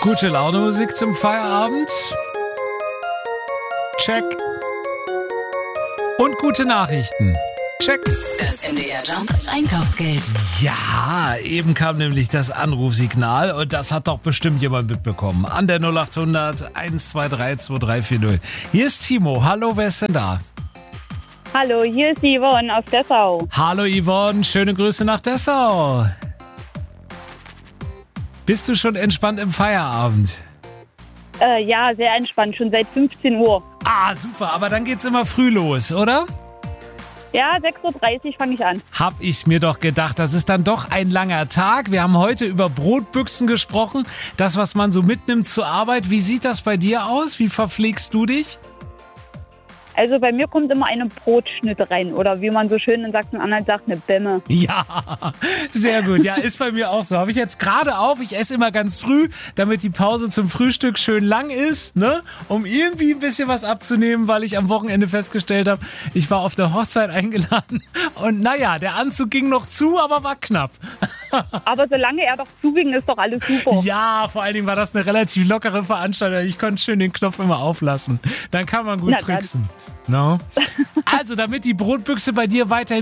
Gute Laune Musik zum Feierabend. Check. Und gute Nachrichten. Check. Das MDR Jump Einkaufsgeld. Ja, eben kam nämlich das Anrufsignal und das hat doch bestimmt jemand mitbekommen. An der 0800 123 2340. Hier ist Timo. Hallo, wer ist denn da? Hallo, hier ist die Yvonne aus Dessau. Hallo Yvonne, schöne Grüße nach Dessau. Bist du schon entspannt im Feierabend? Ja, sehr entspannt, schon seit 15 Uhr. Ah, super, aber dann geht's immer früh los, oder? Ja, 6.30 Uhr fange ich an. Hab ich mir doch gedacht, das ist dann doch ein langer Tag. Wir haben heute über Brotbüchsen gesprochen, das, was man so mitnimmt zur Arbeit. Wie sieht das bei dir aus? Wie verpflegst du dich? Also bei mir kommt immer eine Brotschnitte rein oder wie man so schön in Sachsen-Anhalt sagt, eine Bämme. Ja, sehr gut. Ja, ist bei mir auch so. Habe ich jetzt gerade auf. Ich esse immer ganz früh, damit die Pause zum Frühstück schön lang ist, ne? Um irgendwie ein bisschen was abzunehmen, weil ich am Wochenende festgestellt habe, ich war auf der Hochzeit eingeladen und naja, der Anzug ging noch zu, aber war knapp. Aber solange er doch zuging, ist doch alles super. Ja, vor allen Dingen war das eine relativ lockere Veranstaltung. Ich konnte schön den Knopf immer auflassen. Dann kann man gut tricksen. No? Also, damit die Brotbüchse bei dir weiterhin